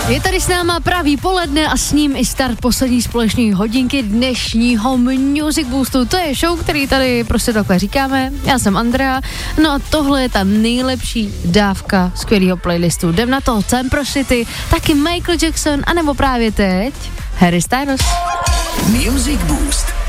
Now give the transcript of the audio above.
Je tady s náma pravý poledne a s ním i start poslední společné hodinky dnešního Music Boostu. To je show, který tady prostě takhle říkáme. Já jsem Andrea, no a tohle je ta nejlepší dávka skvělého playlistu. Jdem na to, co prošli ty, taky Michael Jackson, anebo právě teď Harry Styles. Music Boost.